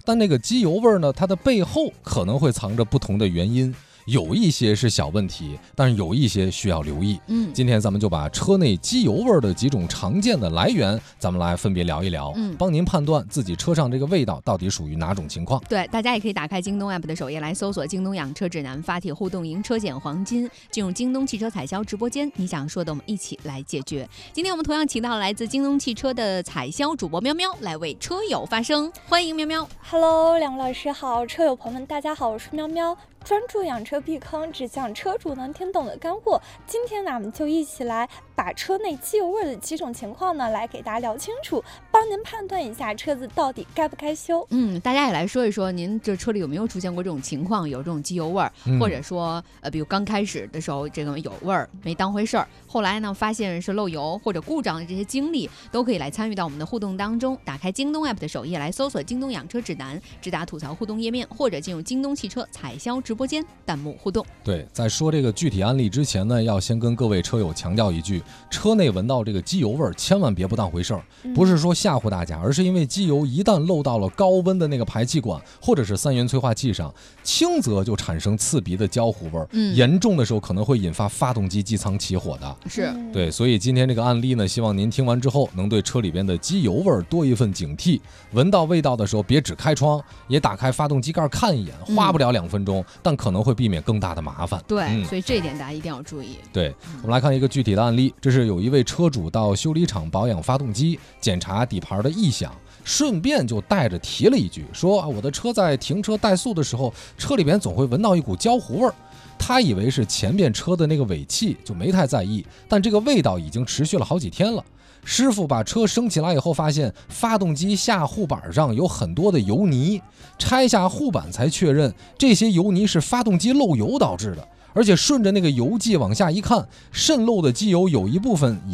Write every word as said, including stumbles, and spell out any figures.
但那个机油味呢，它的背后可能会藏着不同的原因。有一些是小问题，但是有一些需要留意。 嗯， 今天咱们就把车内机油味的几种常见的来源，咱们来分别聊一聊， 嗯， 帮您判断自己车上这个味道到底属于哪种情况。 对，大家也可以打开京东 app 的首页来搜索京东养车指南，发帖互动赢车险黄金，进入京东汽车采销直播间，你想说的我们一起来解决。今天我们同样请到来自京东汽车的采销主播喵喵来为车友发声，欢迎喵喵。 Hello， 两位老师好，车友朋友们大家好，我是喵喵。专注养车避坑，只讲车主能听懂的干货。今天呢，我们就一起来把车内机油味的几种情况呢，来给大家聊清楚，帮您判断一下车子到底该不该修。 嗯，大家也来说一说，您这车里有没有出现过这种情况，有这种机油味儿、嗯，或者说呃，比如刚开始的时候这个有味儿没当回事儿，后来呢发现是漏油或者故障的这些经历，都可以来参与到我们的互动当中。打开京东 app 的首页来搜索京东养车指南，直达吐槽互动页面，或者进入京东汽车采销直播间弹幕互动。 对，在说这个具体案例之前呢，要先跟各位车友强调一句，车内闻到这个机油味儿，千万别不当回事儿，不是说吓唬大家，而是因为机油一旦漏到了高温的那个排气管或者是三元催化器上，轻则就产生刺鼻的焦糊味儿、嗯，严重的时候可能会引发发动机机舱起火的。 是对，所以今天这个案例呢，希望您听完之后能对车里边的机油味儿多一份警惕，闻到味道的时候别只开窗，也打开发动机盖看一眼，花不了两分钟、嗯，但可能会避免更大的麻烦。 对、嗯，所以这一点大家一定要注意。 对，我们来看一个具体的案例，这是有一位车主到修理厂保养发动机，检查底盘的异响，顺便就带着提了一句，说啊，我的车在停车怠速的时候，车里边总会闻到一股焦糊味儿。他以为是前边车的那个尾气，就没太在意，但这个味道已经持续了好几天了。师傅把车升起来以后，发现发动机下护板上有很多的油泥，拆下护板才确认，这些油泥是发动机漏油导致的，而且顺着那个油迹往下一看，渗漏的机油有一部分